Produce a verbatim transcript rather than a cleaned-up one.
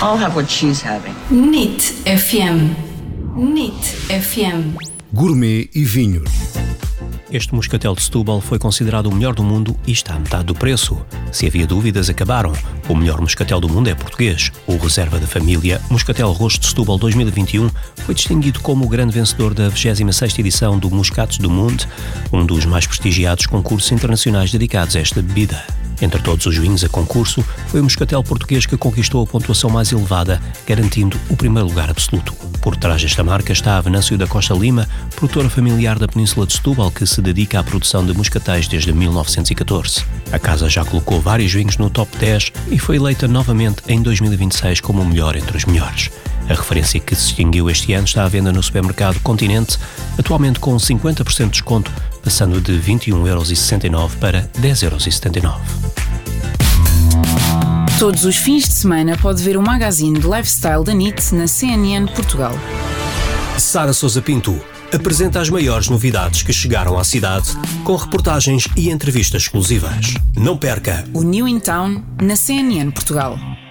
I'll have what she's having. N I T F M. N I T F M. Gourmet e vinhos. Este moscatel de Setúbal foi considerado o melhor do mundo e está à metade do preço. Se havia dúvidas, acabaram. O melhor moscatel do mundo é português. O Reserva da Família Moscatel Roxo de Setúbal dois mil e vinte e um foi distinguido como o grande vencedor da vigésima sexta edição do Moscatos do Mundo, um dos mais prestigiados concursos internacionais dedicados a esta bebida. Entre todos os vinhos a concurso, foi o moscatel português que conquistou a pontuação mais elevada, garantindo o primeiro lugar absoluto. Por trás desta marca está a Venâncio da Costa Lima, produtora familiar da Península de Setúbal, que se dedica à produção de moscatéis desde mil novecentos e catorze. A casa já colocou vários vinhos no top dez e foi eleita novamente em dois mil e vinte e seis como o melhor entre os melhores. A referência que se distinguiu este ano está à venda no supermercado Continente, atualmente com cinquenta por cento de desconto, passando de vinte e um vírgula sessenta e nove euros para dez vírgula setenta e nove euros. Todos os fins de semana pode ver o magazine de lifestyle da N I T na C N N Portugal. Sara Sousa Pinto apresenta as maiores novidades que chegaram à cidade, com reportagens e entrevistas exclusivas. Não perca o New in Town na C N N Portugal.